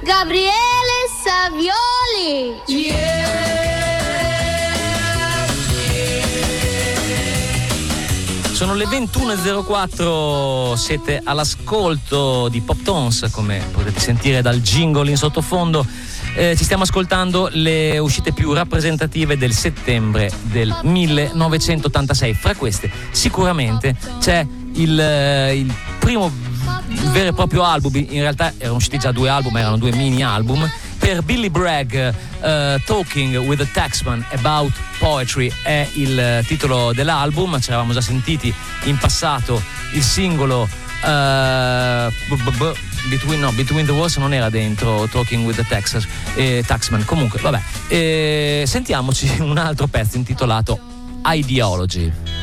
Gabriele Savioli. Sono le 21.04, siete all'ascolto di Pop Tones, come potete sentire dal jingle in sottofondo. Ci stiamo ascoltando le uscite più rappresentative del settembre del 1986. Fra queste sicuramente c'è il primo vero e proprio album, in realtà erano usciti già 2 album, erano 2 mini album. Per Billy Bragg, Talking with a Taxman About Poetry è il titolo dell'album. Ci eravamo già sentiti in passato il singolo Between the Walls non era dentro Talking with the Taxman. Comunque vabbè, sentiamoci un altro pezzo intitolato Ideology.